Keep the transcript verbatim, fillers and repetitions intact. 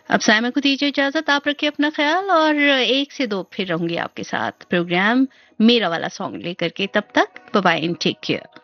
अब साइमा को दीजिए इजाजत, आप रखिए अपना ख्याल और एक से दो फिर रहूंगी आपके साथ प्रोग्राम मेरा वाला सॉन्ग लेकर के। तब तक bye bye and take care.